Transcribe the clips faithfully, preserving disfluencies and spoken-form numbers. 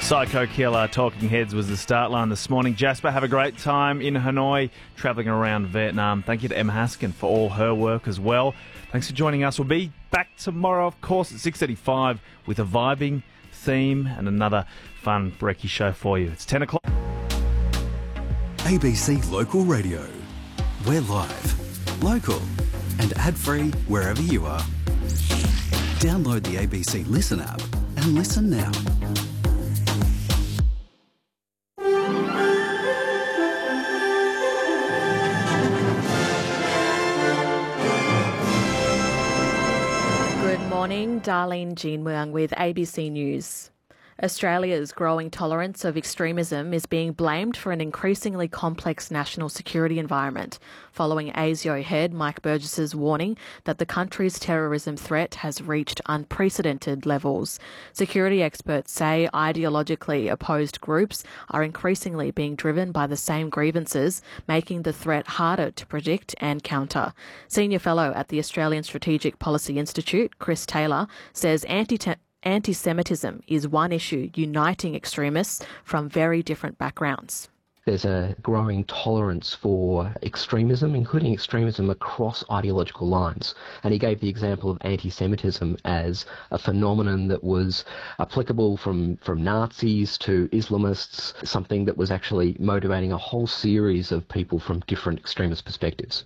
Psycho Killer, Talking Heads was the start line this morning. Jasper, have a great time in Hanoi, travelling around Vietnam. Thank you to Emma Haskin for all her work as well. Thanks for joining us. We'll be back tomorrow, of course, at six thirty-five with a vibing theme and another fun brekkie show for you. It's ten o'clock. A B C Local Radio. We're live, local and ad-free wherever you are. Download the A B C Listen app and listen now. Good morning, Darlene Jean Muang with A B C News. Australia's growing tolerance of extremism is being blamed for an increasingly complex national security environment, following ASIO head Mike Burgess's warning that the country's terrorism threat has reached unprecedented levels. Security experts say ideologically opposed groups are increasingly being driven by the same grievances, making the threat harder to predict and counter. Senior Fellow at the Australian Strategic Policy Institute, Chris Taylor, says anti Anti-Semitism is one issue uniting extremists from very different backgrounds. There's a growing tolerance for extremism, including extremism across ideological lines. And he gave the example of anti-Semitism as a phenomenon that was applicable from, from Nazis to Islamists, something that was actually motivating a whole series of people from different extremist perspectives.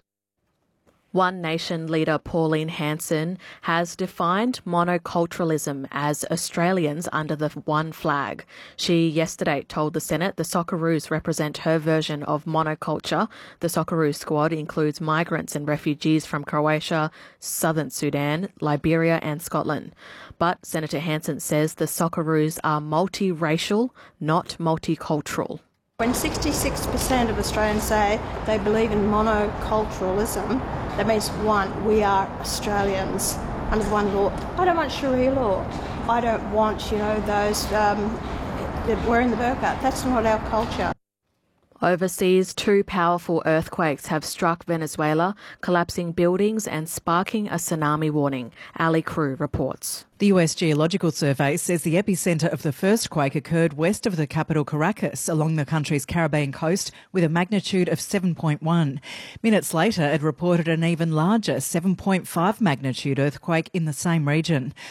One Nation leader Pauline Hanson has defined monoculturalism as Australians under the one flag. She yesterday told the Senate the Socceroos represent her version of monoculture. The Socceroos squad includes migrants and refugees from Croatia, Southern Sudan, Liberia and Scotland. But Senator Hanson says the Socceroos are multiracial, not multicultural. When sixty-six percent of Australians say they believe in monoculturalism, that means, one, we are Australians under one law. I don't want Sharia law. I don't want, you know, those um, that wearing the burqa. That's not our culture. Overseas, two powerful earthquakes have struck Venezuela, collapsing buildings and sparking a tsunami warning. Ali Crew reports. The U S Geological Survey says the epicentre of the first quake occurred west of the capital Caracas along the country's Caribbean coast with a magnitude of seven point one. Minutes later, it reported an even larger seven point five magnitude earthquake in the same region.